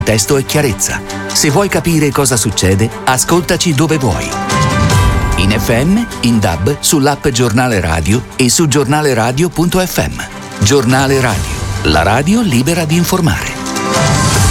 testo e chiarezza. Se vuoi capire cosa succede, ascoltaci dove vuoi. In FM, in DAB, sull'app Giornale Radio e su giornaleradio.fm. Giornale Radio, la radio libera di informare.